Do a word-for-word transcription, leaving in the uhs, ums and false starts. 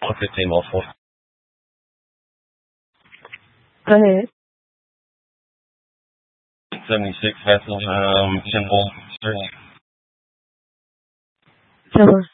one fifteen multiple. Go ahead. seventy-six vessel, um, symbol, Tell her.